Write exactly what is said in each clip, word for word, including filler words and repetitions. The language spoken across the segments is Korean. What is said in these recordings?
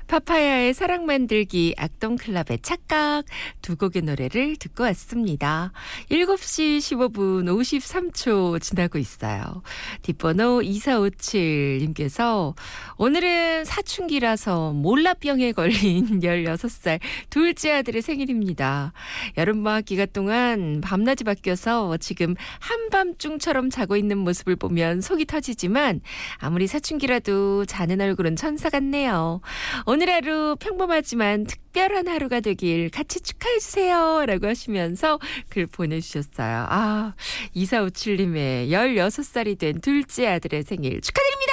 파파야의 사랑 만들기, 악동클럽의 착각 두 곡의 노래를 듣고 왔습니다. 일곱 시 십오 분 오십삼 초 지나고 있어요. 뒷번호 이사오칠 님께서 오늘은 사춘기라서 몰라병에 걸린 열여섯 살 둘째 아들의 생일입니다. 여름방학 기간 동안 밤낮이 바뀌어서 지금 한밤중처럼 자고 있는 모습을 보면 속이 터지지만 아무리 사춘기라도 자는 얼굴은 천사 같네요. 오늘 하루 평범하지만 특별한 하루가 되길 같이 축하해주세요 라고 하시면서 글 보내주셨어요. 아, 이사오칠 님의 열여섯 살이 된 둘째 아들의 생일 축하드립니다.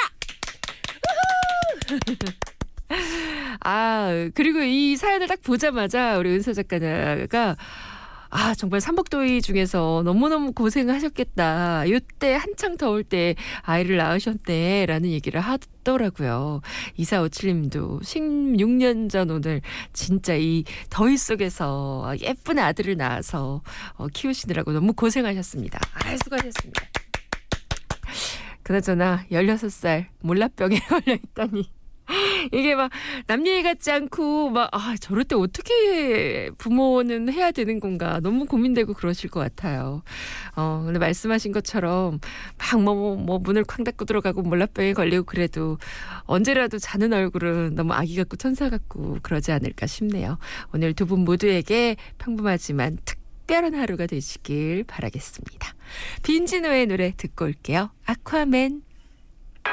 아, 그리고 이 사연을 딱 보자마자 우리 은서 작가가 아, 정말 삼복도의 중에서 너무너무 고생하셨겠다. 이때 한창 더울 때 아이를 낳으셨네 라는 얘기를 하더라고요. 이사오칠 님도 십육 년 전 오늘 진짜 이 더위 속에서 예쁜 아들을 낳아서 키우시느라고 너무 고생하셨습니다. 아, 수고하셨습니다. 그나저나 열여섯 살 몰라병에 걸려있다니. 이게 막 남 얘기 같지 않고 막 아, 저럴 때 어떻게 부모는 해야 되는 건가 너무 고민되고 그러실 것 같아요. 어, 근데 말씀하신 것처럼 막 뭐 뭐 문을 쾅 닫고 들어가고 몰라병에 걸리고 그래도 언제라도 자는 얼굴은 너무 아기 같고 천사 같고 그러지 않을까 싶네요. 오늘 두 분 모두에게 평범하지만 특별한 하루가 되시길 바라겠습니다. 빈지노의 노래 듣고 올게요. 아쿠아맨.